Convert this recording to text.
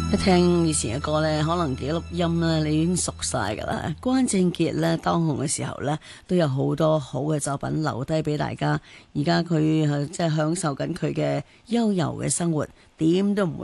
一聽以前嘅歌呢，可能幾錄音呢，你已經熟晒噶啦。關正傑呢，當紅嘅時候呢，都有好多好嘅作品留低俾大家。而家佢即係享受緊佢嘅悠遊嘅生活，點都唔會